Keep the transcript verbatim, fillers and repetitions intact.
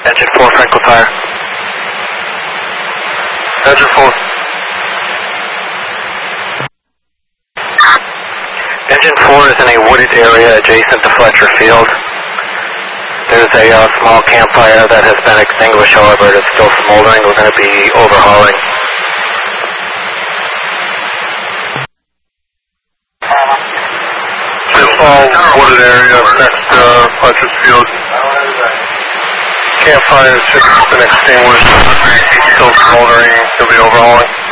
Engine four, Franklin Fire. Engine four. Engine four is in a wooded area adjacent to Fletcher Field. There's a uh, small campfire that has been extinguished, however, it is still smoldering. We're going to be overhauling. Small wooded area next to Fletcher Field. Campfire has just been extinguished. Still smoldering. You'll be overhauling.